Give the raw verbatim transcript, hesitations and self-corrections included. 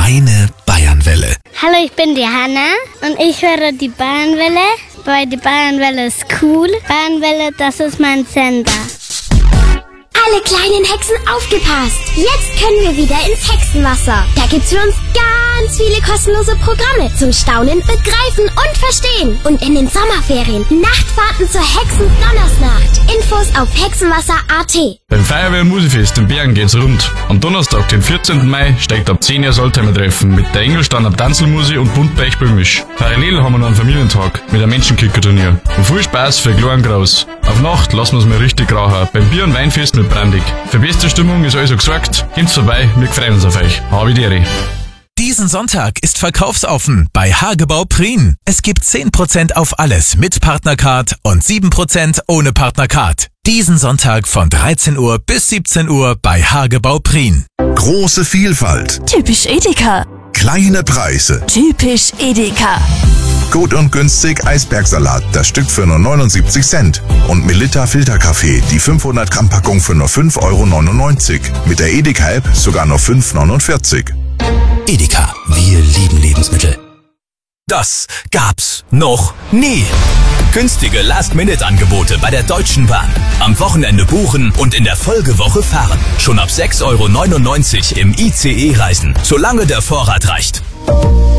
kleine Bayernwelle. Hallo, ich bin die Hanna und ich höre die Bayernwelle, weil die Bayernwelle ist cool. Bayernwelle, das ist mein Sender. Alle kleinen Hexen aufgepasst! Jetzt können wir wieder ins Hexenwasser. Da gibt's für uns ganz viele kostenlose Programme zum Staunen, Begreifen und Verstehen. Und in den Sommerferien Nachtfahrten zur Hexendonnersnacht. Infos auf hexenwasser punkt a t. Beim Feuerwehr- und Musifest in Bergen geht's rund. Am Donnerstag, den vierzehnten Mai, steigt ab zehn Uhr das Oldtimer-Treffen mit der Engelsteiner Tanzelmusi und Buntblechböhmisch. Parallel haben wir noch einen Familientag mit einem Menschenkicker-Turnier. Und viel Spaß für Klein und Groß. Auf Nacht lassen wir's mal richtig rauchen. Beim Bier- und Weinfest mit Brandig. Für beste Stimmung ist also gesagt, kommt's vorbei, wir freuen uns auf euch. Habe die Ehre. Diesen Sonntag ist verkaufsoffen bei Hagebau Prien. Es gibt zehn Prozent auf alles mit Partnercard und sieben Prozent ohne Partnercard. Diesen Sonntag von dreizehn Uhr bis siebzehn Uhr bei Hagebau Prien. Große Vielfalt. Typisch Edeka. Kleine Preise. Typisch Edeka. Gut und günstig Eisbergsalat, das Stück für nur neunundsiebzig Cent. Und Melitta Filterkaffee, die fünfhundert Gramm Packung für nur fünf Euro neunundneunzig. Mit der Edeka-App sogar nur fünf Euro neunundvierzig. Edeka, wir lieben Lebensmittel. Das gab's noch nie. Günstige Last-Minute-Angebote bei der Deutschen Bahn. Am Wochenende buchen und in der Folgewoche fahren. Schon ab sechs Euro neunundneunzig im I C E reisen, solange der Vorrat reicht.